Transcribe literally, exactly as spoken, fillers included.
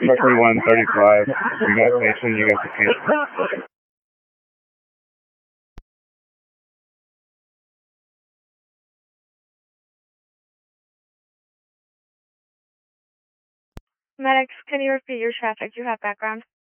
Mercury one thirty-five. You got station, you got the station. Medics, can you repeat your traffic? You have background.